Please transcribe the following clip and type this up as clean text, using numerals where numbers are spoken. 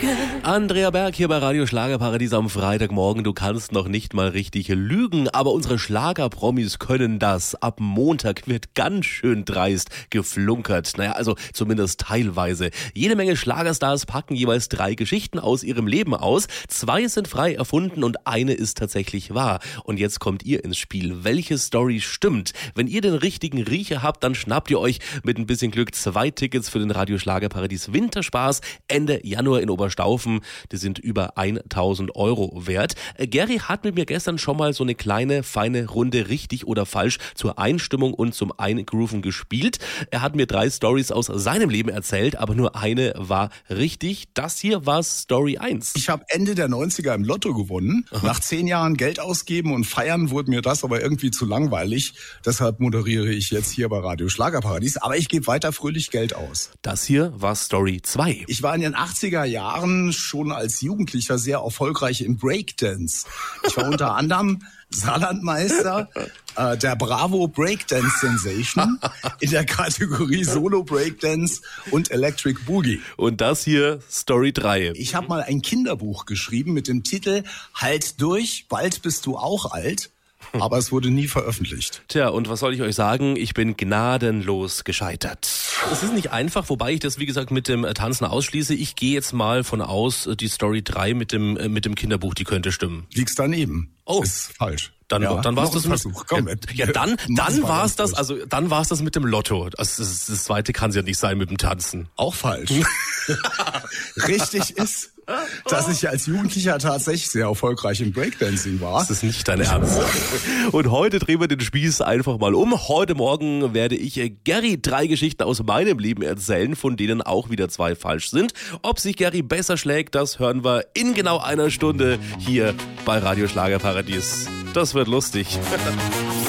Andrea Berg hier bei Radio Schlagerparadies am Freitagmorgen. Du kannst noch nicht mal richtig lügen, aber unsere Schlagerpromis können das. Ab Montag wird ganz schön dreist geflunkert. Naja, also zumindest teilweise. Jede Menge Schlagerstars packen jeweils 3 Geschichten aus ihrem Leben aus. 2 sind frei erfunden und eine ist tatsächlich wahr. Und jetzt kommt ihr ins Spiel. Welche Story stimmt? Wenn ihr den richtigen Riecher habt, dann schnappt ihr euch mit ein bisschen Glück 2 Tickets für den Radio Schlagerparadies Winterspaß Ende Januar in Oberstaufen. Die sind über 1.000 € wert. Gary hat mit mir gestern schon mal so eine kleine, feine Runde richtig oder falsch zur Einstimmung und zum Eingrooven gespielt. Er hat mir 3 Stories aus seinem Leben erzählt, aber nur eine war richtig. Das hier war Story 1. Ich habe Ende der 90er im Lotto gewonnen. Nach 10 Jahren Geld ausgeben und feiern wurde mir das aber irgendwie zu langweilig. Deshalb moderiere ich jetzt hier bei Radio Schlagerparadies. Aber ich gebe weiter fröhlich Geld aus. Das hier war Story 2. Ich war in den 80er Jahren schon als Jugendlicher sehr erfolgreich im Breakdance. Ich war unter anderem Saarlandmeister der Bravo Breakdance Sensation in der Kategorie Solo Breakdance und Electric Boogie. Und das hier Story 3. Ich habe mal ein Kinderbuch geschrieben mit dem Titel Halt durch, bald bist du auch alt. Aber es wurde nie veröffentlicht. Tja, und was soll ich euch sagen? Ich bin gnadenlos gescheitert. Es ist nicht einfach, wobei ich das, wie gesagt, mit dem Tanzen ausschließe. Ich gehe jetzt mal von aus, die Story 3 mit dem Kinderbuch, die könnte stimmen. Liegst daneben. Oh. Ist falsch. Dann war es das Versuch. Komm, dann war es das, also dann war es das mit dem Lotto. Das zweite kann es ja nicht sein mit dem Tanzen. Auch falsch. Richtig ist, dass ich als Jugendlicher tatsächlich sehr erfolgreich im Breakdancing war. Das ist nicht dein Ernst. Und heute drehen wir den Spieß einfach mal um. Heute Morgen werde ich Gary 3 Geschichten aus meinem Leben erzählen, von denen auch wieder 2 falsch sind. Ob sich Gary besser schlägt, das hören wir in genau einer Stunde hier bei Radio Schlagerparadies. Das wird lustig.